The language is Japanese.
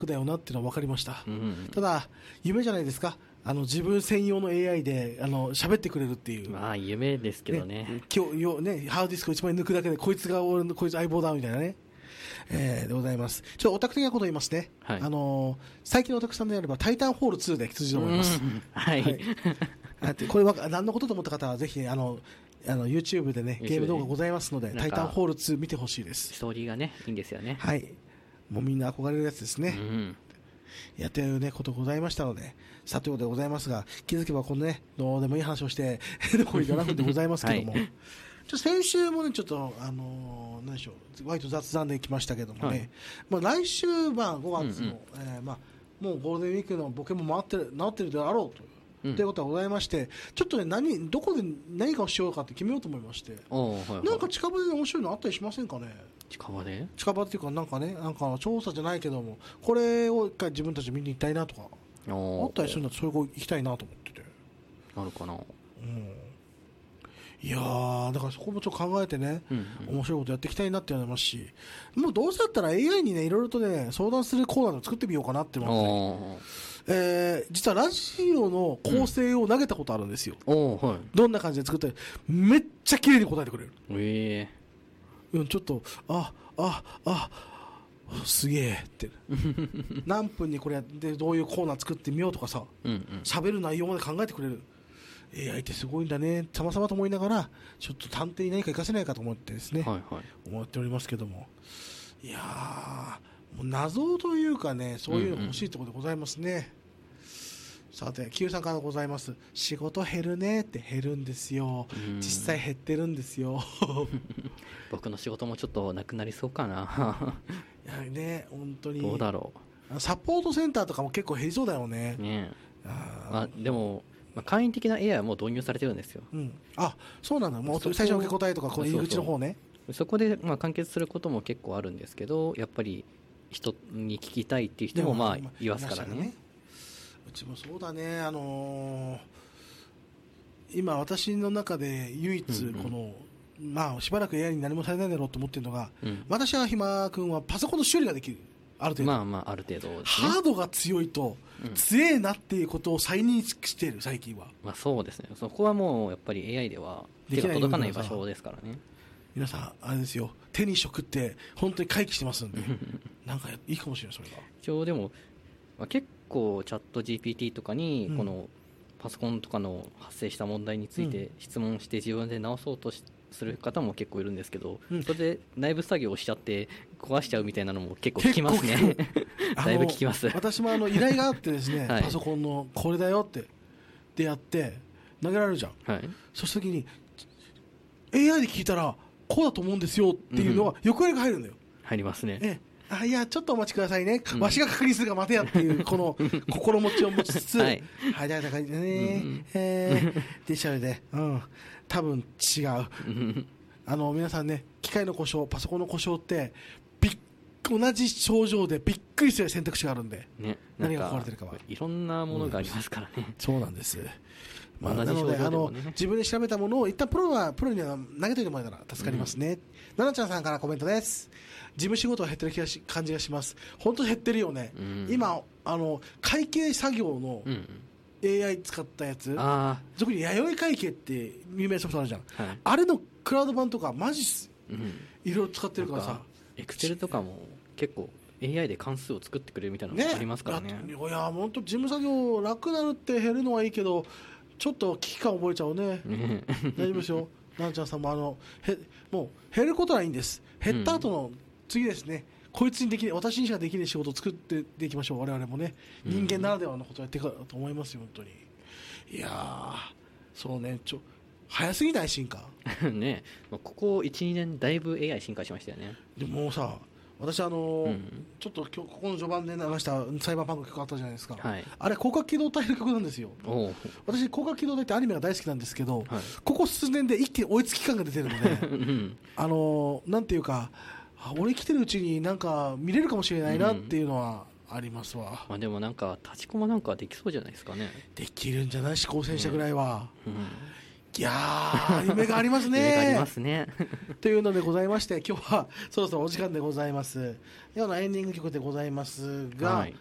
だよなっていうのは分かりました、 うん、 ただ夢じゃないですか、自分専用の AI で喋ってくれるっていう、 まあ夢ですけどね、 今日ね、ハードディスクを1枚抜くだけでこいつが俺のこいつ相棒だみたいなね、でございます。ちょっとオタク的なことを言いますね、 はい、 最近のオタクさんであればタイタンホール2で羊と思います、 はい、 これは何のことと思った方はぜひね、YouTube でねゲーム動画ございますので、タイタンホール2見てほしいです。 ストーリーがねいいんですよね。 はい、もうみんな憧れるやつですね、 うん、 やってるねことございましたので、さあということでございますが、気づけばこのねどうでもいい話をしてどこに行かなくてございますけども、はい、先週もねちょっと何でしょう、割と雑談で来ましたけどもね、はい、来週5月の、もうゴールデンウィークのボケも治ってるであろうという。ということがございまして、ちょっとねどこで何かをしようかって決めようと思いまして、はいはい、なんか近場で面白いのあったりしませんかね。近場っていうかなんかね、なんか調査じゃないけども、これを一回自分たち見に行きたいなとかあったりするんだったら、それを行きたいなと思ってて。 あるかな。 いやー、だからそこもちょっと考えてね、面白いことやっていきたいなって思いますし、もうどうせだったら AI にねいろいろとね相談するコーナーを作ってみようかなって思って、実はラジオの構成を投げたことあるんですよ、はい、どんな感じで作ってめっちゃ綺麗に答えてくれる、ちょっとすげえって何分にこれやってどういうコーナー作ってみようとかさ、喋る内容まで考えてくれる AI ってすごいんだね、さまさまと思いながら、ちょっと探偵に何か活かせないかと思ってですね、思っておりますけども、いやー、もう謎というかね、そういうの欲しいところでございますね。さて、Q さんからございます。仕事減るねって減るんですよ。実際減ってるんですよ。 僕の仕事もちょっとなくなりそうかな。 いやね、本当に。 どうだろう。サポートセンターとかも結構減りそうだよね。 でも、簡易的な AI はもう導入されてるんですよ。 あ、そうなんだ。もう最初の受け答えとか、この入り口の方ね。 そこで完結することも結構あるんですけど、やっぱり人に聞きたいっていう人もいますからね。 うちもそうだね、今私の中で唯一この、しばらく AI に何もされないだろうと思ってるのが、私は暇君はパソコンの修理ができる、ある程度、 ある程度ですね、 ハードが強いと強えなっていうことを再認識している最近は。 そうですね、そこはもうやっぱり AI では手が届かない場所ですからね。 皆さんあれですよ、手に職って本当に回帰してますんでなんかいいかもしれない。それが今日でも、結構チャット GPT とかにこのパソコンとかの発生した問題について質問して自分で直そうとする方も結構いるんですけど、それで内部作業をしちゃって壊しちゃうみたいなのも結構聞きますね。だいぶ聞きます。 私も依頼があってですね、パソコンのこれだよってでやって投げられるじゃん、そした時に AI で聞いたらこうだと思うんですよっていうのは横やりが入るんだよ。 入りますね。 いやちょっとお待ちくださいね、わしが確認するから待てやっていうこの心持ちを持ちつつはいだからねでしょうね、多分違う皆さんね、機械の故障、パソコンの故障って同じ症状でびっくりする選択肢があるんで、何が壊れてるかはいろんなものがありますからね。 そうなんです。なので自分で調べたものを一旦プロには投げといてもらえたら助かりますね。ななちゃんさんからコメントです。事務仕事は減ってる感じがします。本当減ってるよね。今会計作業の AI 使ったやつ、特に弥生会計って有名ソフトあるじゃん、あれのクラウド版とかマジっす、いろいろ使ってるからさ、 エクセルとかも結構 AI で関数を作ってくれるみたいなのがありますからね。 いや本当事務作業楽になるって減るのはいいけど、ちょっと危機感覚えちゃうね。大丈夫ですよ。ななちゃんさんももう減ることはいいんです。減った後の次ですね、こいつにできない、私にしかできない仕事を作っていきましょう。我々もね、人間ならではのことをやっていくと思いますよ、本当に。いやー、そうね、早すぎない進化ね。ここ 1,2 年だいぶ AI 進化しましたよね。 でもさ、私ちょっと今日ここの序盤で流したサイバーパンク曲あったじゃないですか、あれ広角機動隊の曲なんですよ。私広角機動隊ってアニメが大好きなんですけど、ここ数年で一気に追いつき感が出てるのでなんていうか、俺生きてるうちになんか見れるかもしれないなっていうのはありますわ。 でもなんか立ちコマなんかできそうじゃないですかね。 できるんじゃない、試行戦車ぐらいは。 いやー、夢がありますね。 夢がありますね。 というのでございまして、今日はそろそろお時間でございます。ようなエンディング曲でございますが、はい、